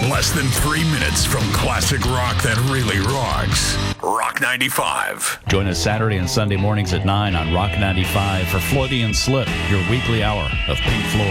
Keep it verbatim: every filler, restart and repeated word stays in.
Less than three minutes from classic rock that really rocks. Rock ninety-five. Join us Saturday and Sunday mornings at nine on Rock ninety-five for Freudian Slip, your weekly hour of Pink Floyd.